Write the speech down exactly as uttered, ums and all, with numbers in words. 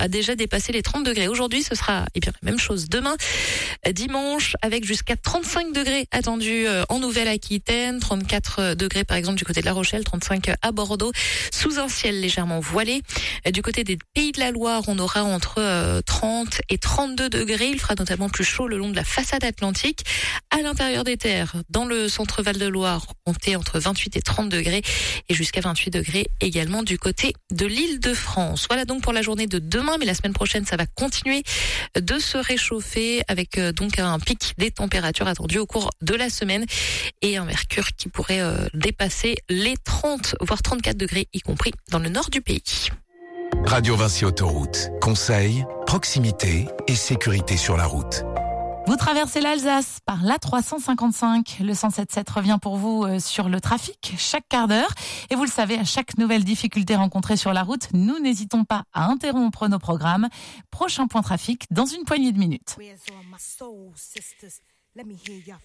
a déjà dépassé les trente degrés. Aujourd'hui, ce sera eh bien, la même chose demain, dimanche, avec jusqu'à trente-cinq degrés attendus en Nouvelle-Aquitaine, trente-quatre degrés par exemple du côté de La Rochelle, trente-cinq à Bordeaux, sous un ciel légèrement voilé. Du côté des Pays de la Loire, on aura entre trente et trente-deux degrés. Il fera notamment plus chaud le long de la façade atlantique. À l'intérieur des terres, dans le centre Val-de-Loire, on est entre vingt-huit et trente degrés et jusqu'à vingt-huit degrés également du côté de l'Île-de-France. Voilà donc pour la journée de demain, mais la semaine prochaine, ça va continuer de se réchauffer avec donc un pic des températures attendues au cours de la semaine et un mercure qui pourrait dépasser les trente voire trente-quatre degrés, y compris dans le nord du pays. Radio Vinci Autoroute. Conseils, proximité et sécurité sur la route. Vous traversez l'Alsace par l'A trois cent cinquante-cinq. Le cent sept sept revient pour vous sur le trafic chaque quart d'heure. Et vous le savez, à chaque nouvelle difficulté rencontrée sur la route, nous n'hésitons pas à interrompre nos programmes. Prochain point trafic dans une poignée de minutes.